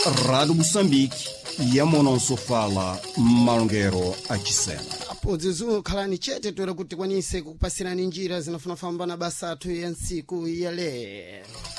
Rádio Moçambique e a Mononso fala Malongero Achisena. Apo zizu khalani chete toera kuti kwanise kukupasirani njira zinafuna famba na basa atu ya nsiku ya lero.